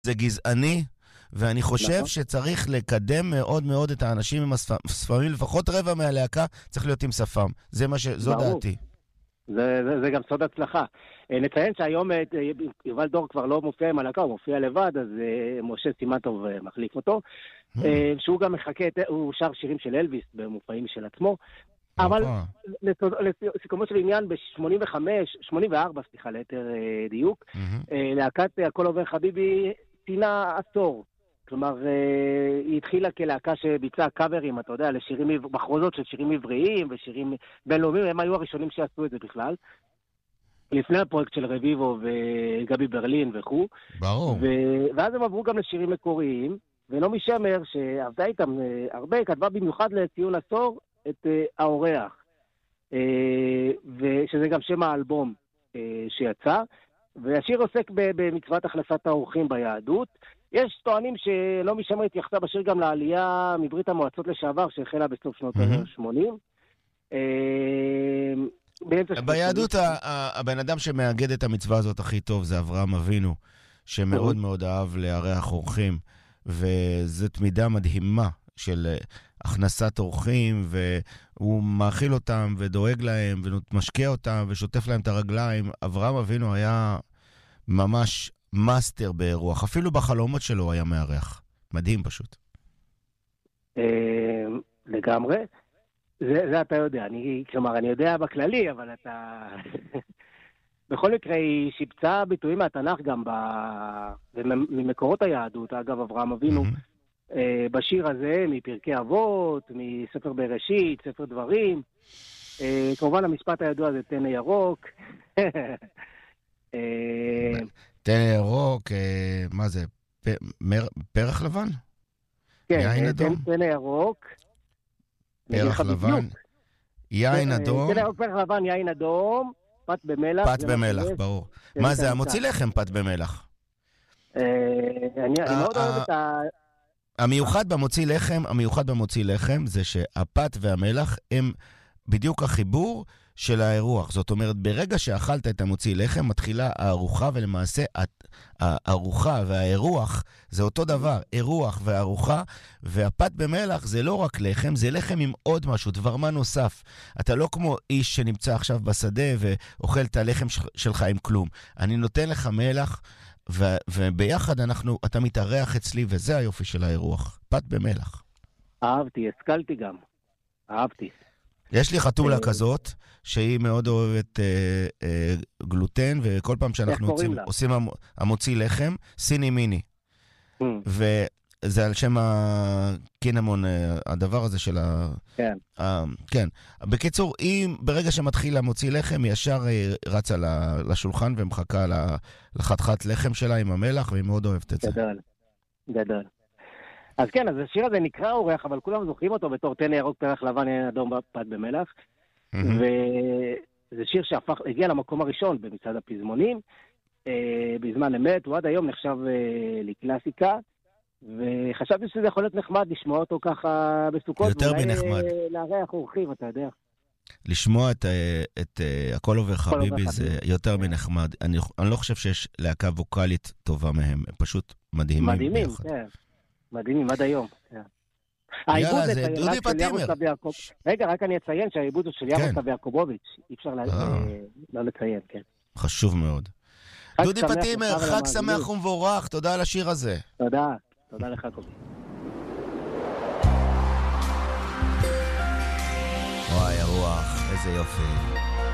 זה גזעני, ואני חושב שצריך לקדם מאוד מאוד את האנשים עם השפמים, לפחות רבע מהלהקה צריך להיות עם שפם. זו דעתי. זה גם סוד הצלחה. נציין שהיום יובל דור כבר לא מופיע עם הלהקה, הוא מופיע לבד, אז משה סימנטוב מחליף אותו, שהוא גם מחכה, הוא שר שירים של אלוויס במופעים של עצמו, אבל לסיכומו של עניין ב-84, ליתר דיוק, להקת הכל עובר חביבי צינה עשור. כלומר, היא התחילה כלהקה שביצעה קאברים, אתה יודע, לשירים, מחרוזות של שירים עבריים ושירים בינלאומיים, הם היו הראשונים שעשו את זה בכלל. לפני הפרויקט של רביבו וגבי ברלין וכו'. ברור. ואז הם עברו גם לשירים מקוריים, ונעמי שמר, שעבדה איתם הרבה, כתבה במיוחד לציון עשור את האורח, ושזה גם שם האלבום שיצא, והשיר עוסק במצוות הכנסת האורחים ביהדות. יש טוענים שנעמי שמר התייחסה בשיר גם לעלייה מברית המועצות לשעבר, שהחלה בסוף שנות ה-80. ביהדות, הבן אדם שמאגד את המצווה הזאת הכי טוב זה אברהם אבינו, שמאוד מאוד אהב לארח אורחים, וזאת מידה מדהימה של הכנסת אורחים, והוא מאכיל אותם ודואג להם ומשקיע אותם ושוטף להם את הרגליים. אברהם אבינו היה ממש מאסטר באירוח, אפילו בחלומות שלו היה מארח. מדהים פשוט. לגמרי. זה אתה יודע, כלומר, אני יודע בכללי, אבל אתה... בכל מקרה, היא שיפצה ביטויים מהתנ"ך גם ממקורות היהדות, אגב, אברהם אבינו, בשיר הזה, מפרקי אבות, מספר בראשית, ספר דברים. כמובן, המשפט הידוע זה תן ירוק. תן ירוק, מה זה? פרח לבן? כן, תן ירוק. פרח לבן, יין אדום. פרח לבן, יין אדום, פת במלח. פת במלח, ברור. מה זה, המוציא לחם פת במלח? אני מאוד אוהב את המיוחד במוציא לחם זה שהפת והמלח הם בדיוק החיבור של האירוח. זאת אומרת, ברגע שאכלת את המוציא לחם, מתחילה הארוחה, ולמעשה הארוחה והאירוח זה אותו דבר, אירוח והארוחה, והפת במלח זה לא רק לחם, זה לחם עם עוד משהו, דבר מה נוסף. אתה לא כמו איש שנמצא עכשיו בשדה ואוכל את הלחם שלך עם כלום. אני נותן לך מלח, וביחד אתה מתארח אצלי, וזה היופי של האירוח. פת במלח. אהבתי, השכלתי גם. אהבתי. יש לי חתולה כזאת, שהיא מאוד אוהבת גלוטן, וכל פעם שאנחנו עושים המוציא לחם, סיני מיני. וזה על שם הקינמון, הדבר הזה של כן. כן. בקיצור, ברגע שמתחיל המוציא לחם, היא ישר רצה לשולחן ומחכה לחתיכת לחם שלה עם המלח, והיא מאוד אוהבת את זה. גדול. אז כן, אז השיר הזה נקרא אורח, אבל כולם זוכרים אותו בתור תן ירוק פרח לבן יין אדום פת במלח. וזה שיר שהגיע למקום הראשון במצעד הפזמונים, בזמן אמת, הוא עד היום נחשב לקלאסיקה, וחשבתי שזה יכול להיות נחמד לשמוע אותו ככה בסוכות. יותר מנחמד. לארח אורחים, אתה יודע. לשמוע את הכל עובר חביבי זה יותר מנחמד. אני לא חושב שיש להקה ווקלית טובה מהם, הם פשוט מדהימים. מדהימים, כן. מדהימים, עד היום. יאללה, זה דודי פטימר. רגע, רק אני אציין שהעיבוד הוא של ירוסלב יעקובוביץ'. אי אפשר לא לציין, כן. חשוב מאוד. דודי פטימר, חג שמח ומבורך, תודה על השיר הזה. תודה, תודה לך קובי. וואי, הרוח, איזה יופי.